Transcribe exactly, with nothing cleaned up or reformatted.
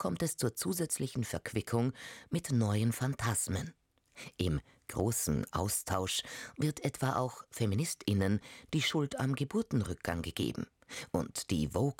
kommt es zur zusätzlichen Verquickung mit neuen Phantasmen. Im großen Austausch wird etwa auch FeministInnen die Schuld am Geburtenrückgang gegeben. Und die Vogue